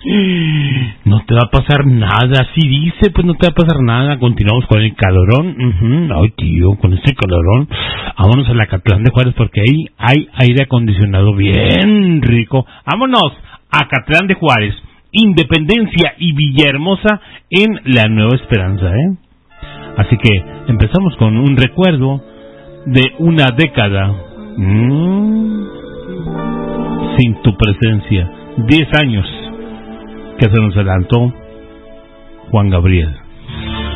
No te va a pasar nada, así dice, pues no te va a pasar nada. Continuamos con el calorón. Ay, tío, con este calorón. Vámonos a la Acatlán de Juárez porque ahí hay aire acondicionado bien rico. Vámonos a Acatlán de Juárez, Independencia y Villahermosa en La Nueva Esperanza, Así que empezamos con un recuerdo de una década sin tu presencia. 10 años que se nos adelantó Juan Gabriel.